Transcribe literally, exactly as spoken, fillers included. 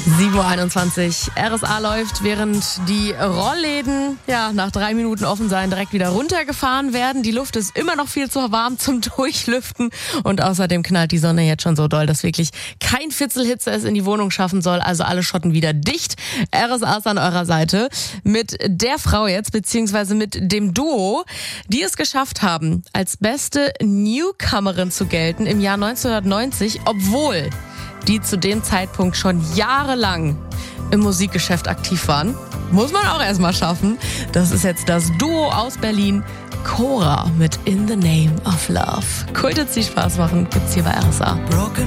sieben Uhr einundzwanzig. R S A läuft, während die Rollläden ja nach drei Minuten offen sein direkt wieder runtergefahren werden. Die Luft ist immer noch viel zu warm zum Durchlüften und außerdem knallt die Sonne jetzt schon so doll, dass wirklich kein Fitzelhitze es in die Wohnung schaffen soll. Also alle Schotten wieder dicht. R S A ist an eurer Seite mit der Frau jetzt, beziehungsweise mit dem Duo, die es geschafft haben, als beste Newcomerin zu gelten im Jahr neunzehnhundertneunzig, obwohl die zu dem Zeitpunkt schon jahrelang im Musikgeschäft aktiv waren. Muss man auch erstmal schaffen. Das ist jetzt das Duo aus Berlin, Cora mit In the Name of Love. Cool, dass Sie Spaß machen. Gibt's hier bei R S A.